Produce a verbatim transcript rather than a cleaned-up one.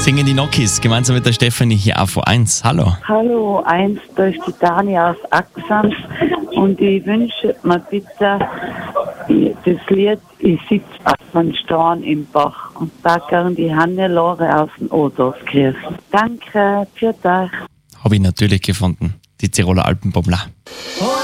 Singen die Nokis gemeinsam mit der Stefanie hier auf O eins. Hallo. Hallo, eins, da ist die Tanja aus Axams und ich wünsche mir bitte das Lied Ich sitz auf dem Stein im Bach und da gern die Hannelore aus dem Odorskirchen. Danke, für dich. Habe ich natürlich gefunden. Die Tiroler Alpenbummler. O